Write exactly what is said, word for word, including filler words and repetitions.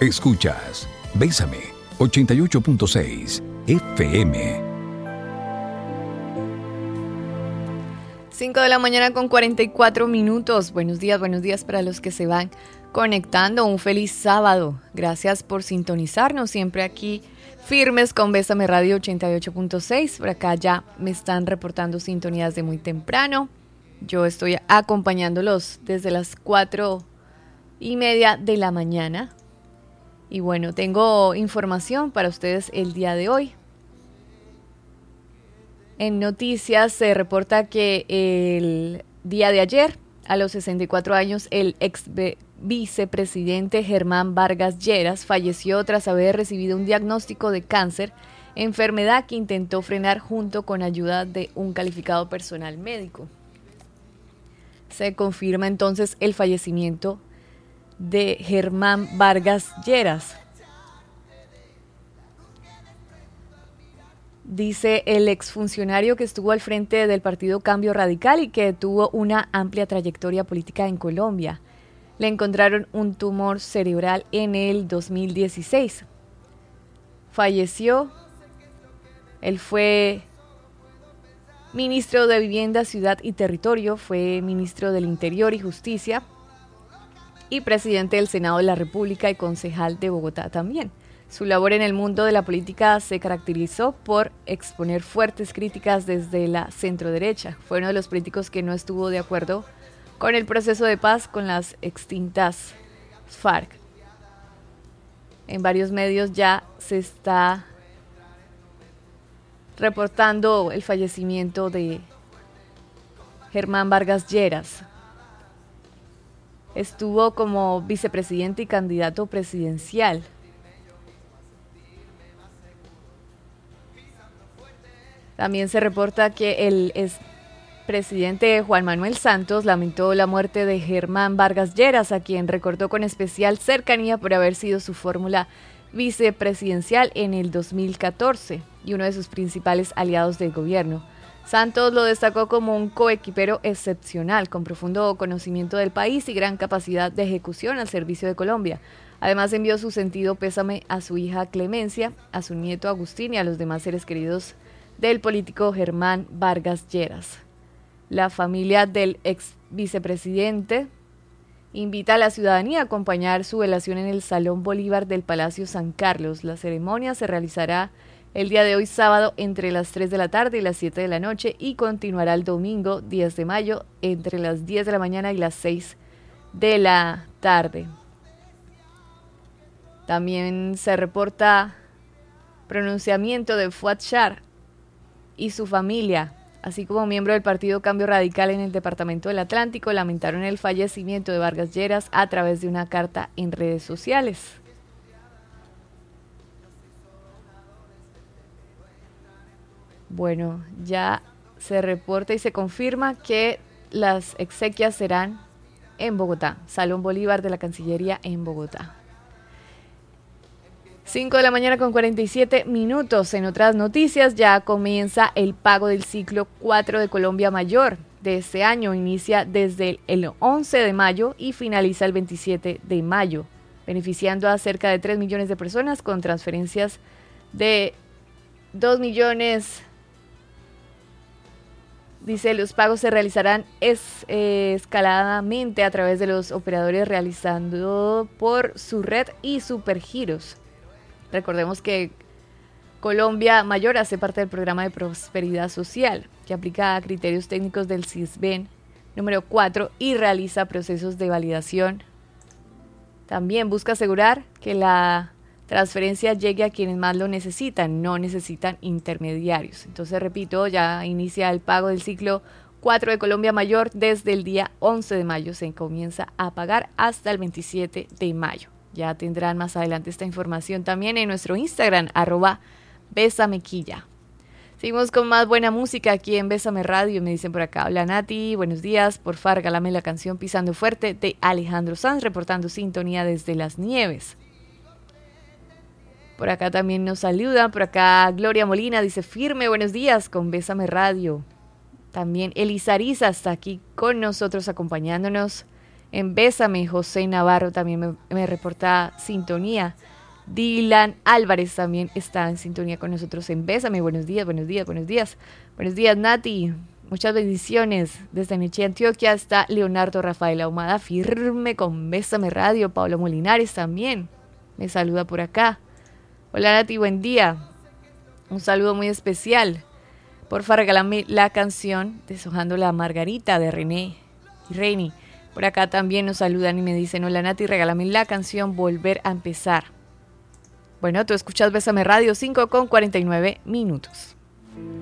Escuchas Bésame ochenta y ocho punto seis F M. cinco de la mañana con cuarenta y cuatro minutos. Buenos días, buenos días para los que se van conectando. Un feliz sábado. Gracias por sintonizarnos siempre aquí firmes con Bésame Radio ochenta y ocho punto seis. Por acá ya me están reportando sintonías de muy temprano. Yo estoy acompañándolos desde las cuatro y media de la mañana. Y bueno, tengo información para ustedes el día de hoy. En noticias se reporta que el día de ayer, a los sesenta y cuatro años, el ex vicepresidente Germán Vargas Lleras falleció tras haber recibido un diagnóstico de cáncer, enfermedad que intentó frenar junto con ayuda de un calificado personal médico. Se confirma entonces el fallecimiento de Germán Vargas Lleras. Dice el exfuncionario que estuvo al frente del partido Cambio Radical y que tuvo una amplia trayectoria política en Colombia. Le encontraron un tumor cerebral en el dos mil dieciséis. Falleció. Él fue ministro de Vivienda, Ciudad y Territorio, fue ministro del Interior y Justicia y presidente del Senado de la República y concejal de Bogotá también. Su labor en el mundo de la política se caracterizó por exponer fuertes críticas desde la centroderecha. Fue uno de los políticos que no estuvo de acuerdo con el proceso de paz con las extintas FARC. En varios medios ya se está reportando el fallecimiento de Germán Vargas Lleras. Estuvo como vicepresidente y candidato presidencial. También se reporta que el expresidente Juan Manuel Santos lamentó la muerte de Germán Vargas Lleras, a quien recordó con especial cercanía por haber sido su fórmula vicepresidencial en el dos mil catorce y uno de sus principales aliados del gobierno. Santos lo destacó como un coequipero excepcional, con profundo conocimiento del país y gran capacidad de ejecución al servicio de Colombia. Además envió su sentido pésame a su hija Clemencia, a su nieto Agustín y a los demás seres queridos del político Germán Vargas Lleras. La familia del ex vicepresidente invita a la ciudadanía a acompañar su velación en el Salón Bolívar del Palacio San Carlos. La ceremonia se realizará el día de hoy sábado entre las tres de la tarde y las siete de la noche y continuará el domingo diez de mayo entre las diez de la mañana y las seis de la tarde. También se reporta pronunciamiento de Fuad Shar y su familia, así como miembro del partido Cambio Radical en el departamento del Atlántico, lamentaron el fallecimiento de Vargas Lleras a través de una carta en redes sociales. Bueno, ya se reporta y se confirma que las exequias serán en Bogotá, Salón Bolívar de la Cancillería en Bogotá. cinco de la mañana con cuarenta y siete minutos. En otras noticias, ya comienza el pago del ciclo cuatro de Colombia Mayor de este año. Inicia desde el once de mayo y finaliza el veintisiete de mayo, beneficiando a cerca de tres millones de personas con transferencias de dos millones. Dice, los pagos se realizarán es, eh, escaladamente a través de los operadores realizando por su red y Supergiros. Recordemos que Colombia Mayor hace parte del programa de prosperidad social, que aplica criterios técnicos del CISBEN número cuatro y realiza procesos de validación. También busca asegurar que la transferencia llegue a quienes más lo necesitan, no necesitan intermediarios. Entonces, repito, ya inicia el pago del ciclo cuatro de Colombia Mayor desde el día once de mayo. Se comienza a pagar hasta el veintisiete de mayo. Ya tendrán más adelante esta información también en nuestro Instagram, arroba Besamequilla. Seguimos con más buena música aquí en Bésame Radio. Me dicen por acá, hola Nati, buenos días. Porfa, regálame la canción Pisando Fuerte de Alejandro Sanz, reportando sintonía desde Las Nieves. Por acá también nos saludan, por acá Gloria Molina dice, firme, buenos días con Bésame Radio. También Elisa Ariza está aquí con nosotros acompañándonos en Bésame. José Navarro también me, me reporta sintonía. Dylan Álvarez también está en sintonía con nosotros en Bésame. Buenos días, buenos días, buenos días. Buenos días, Nati. Muchas bendiciones. Desde Neche, Antioquia, está Leonardo Rafael Ahumada, firme con Bésame Radio. Pablo Molinares también me saluda por acá. Hola, Nati, buen día. Un saludo muy especial. Porfa, regálame la canción Deshojando la Margarita de René y Reini. Por acá también nos saludan y me dicen: hola, Nati, regálame la canción Volver a Empezar. Bueno, tú escuchas Bésame Radio, cinco con cuarenta y nueve minutos.